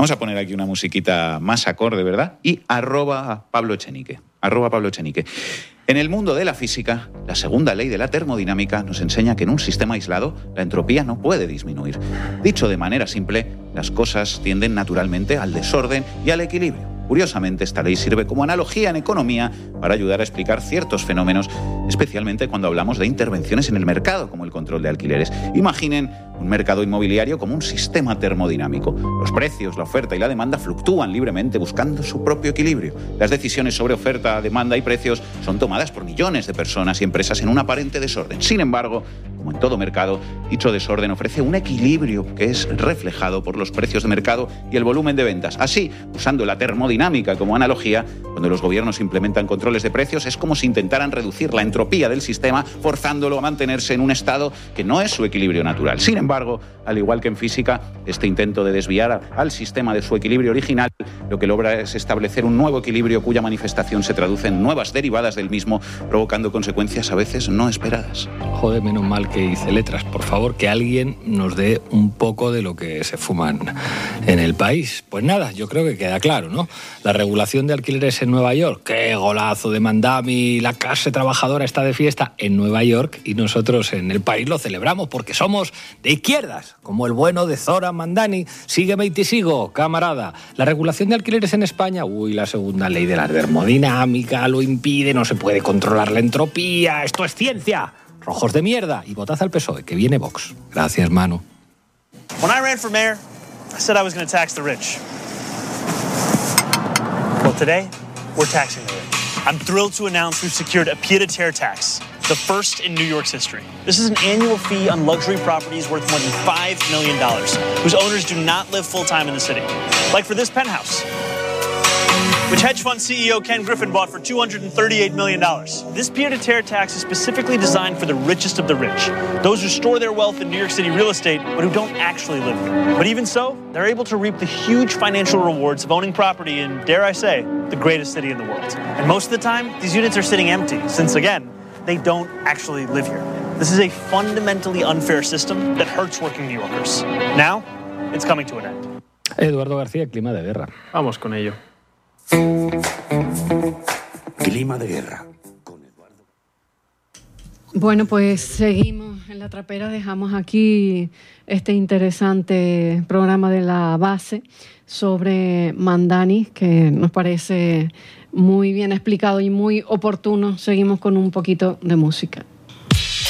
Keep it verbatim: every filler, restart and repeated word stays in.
Vamos a poner aquí una musiquita más acorde, ¿verdad? Y arroba Pablo Echenique. Arroba Pablo Echenique. En el mundo de la física, la segunda ley de la termodinámica nos enseña que en un sistema aislado la entropía no puede disminuir. Dicho de manera simple, las cosas tienden naturalmente al desorden y al equilibrio. Curiosamente, esta ley sirve como analogía en economía para ayudar a explicar ciertos fenómenos, especialmente cuando hablamos de intervenciones en el mercado, como el control de alquileres. Imaginen un mercado inmobiliario como un sistema termodinámico. Los precios, la oferta y la demanda fluctúan libremente buscando su propio equilibrio. Las decisiones sobre oferta, demanda y precios son tomadas por millones de personas y empresas en un aparente desorden. Sin embargo, como en todo mercado, dicho desorden ofrece un equilibrio que es reflejado por los precios de mercado y el volumen de ventas. Así, usando la termodinámica como analogía, cuando los gobiernos implementan controles de precios es como si intentaran reducir la entropía del sistema, forzándolo a mantenerse en un estado que no es su equilibrio natural. Sin embargo, al igual que en física, este intento de desviar al sistema de su equilibrio original lo que logra es establecer un nuevo equilibrio cuya manifestación se traduce en nuevas derivadas del mismo, provocando consecuencias a veces no esperadas. Joder, menos mal que hice letras. Por favor, que alguien nos dé un poco de lo que se fuman en el país. Pues nada, yo creo que queda claro, ¿no? La regulación de alquileres en Nueva York. ¡Qué golazo de Mandami! La clase trabajadora está de fiesta en Nueva York y nosotros en el país lo celebramos porque somos de izquierdas, como el bueno de Zoran Mandani. Sígueme y te sigo, camarada. La regulación de alquileres en España, uy, la segunda ley de la termodinámica lo impide, no se puede controlar la entropía, esto es ciencia. Rojos de mierda. Y votad al P S O E, que viene Vox. Gracias, Manu. When I ran for mayor, I said I was going to tax the rich. Well, today, we're taxing the rich. I'm thrilled to announce we've secured a pied-à-terre tax, the first in New York's history. This is an annual fee on luxury properties worth more than five million dollars, whose owners do not live full-time in the city. Like for this penthouse, which hedge fund C E O Ken Griffin bought for two hundred thirty-eight million dollars. This pied-à-terre tax is specifically designed for the richest of the rich, those who store their wealth in New York City real estate, but who don't actually live there. But even so, they're able to reap the huge financial rewards of owning property in, dare I say, the greatest city in the world. And most of the time, these units are sitting empty, since again, they don't actually live here. This is a fundamentally unfair system that hurts working New Yorkers. Now, it's coming to an end. Eduardo García, clima de guerra. Vamos con ello. Clima de guerra. Con Eduardo. Bueno, pues seguimos en la trapera. Dejamos aquí este interesante programa de la base sobre Mandani, que nos parece muy bien explicado y muy oportuno. Seguimos con un poquito de música.